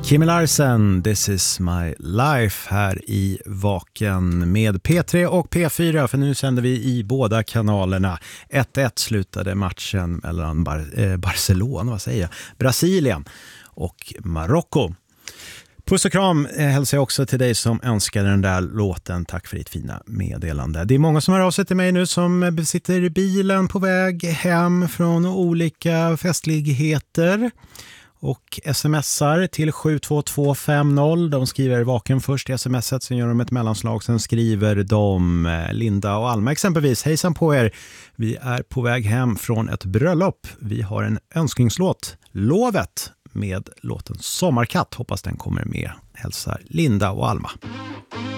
Kimi Larsen, This is my life här i Vaken med P3 och P4, för nu sänder vi i båda kanalerna. 1-1 slutade matchen mellan Brasilien och Marocko. Puss och kram hälsar jag också till dig som önskade den där låten. Tack för ditt fina meddelande. Det är många som hör av sig till mig nu som sitter i bilen på väg hem från olika festligheter och smsar till 72250. De skriver Vaken först i smset, sen gör de ett mellanslag, sen skriver de Linda och Alma exempelvis. Hejsan på er, vi är på väg hem från ett bröllop. Vi har en önskningslåt, Lovet, med låten Sommarkatt. Hoppas den kommer med. Hälsar Linda och Alma.